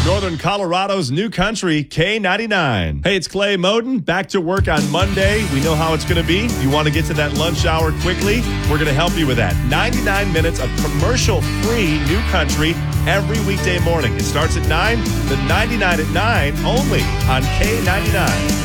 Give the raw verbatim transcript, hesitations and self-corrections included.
Northern Colorado's new country, K ninety-nine. Hey, it's Clay Moden. Back to work on Monday. We know how it's going to be. You want to get to that lunch hour quickly? We're going to help you with that. ninety-nine minutes of commercial-free new country every weekday morning. It starts at nine, the ninety-nine at nine, only on K ninety-nine.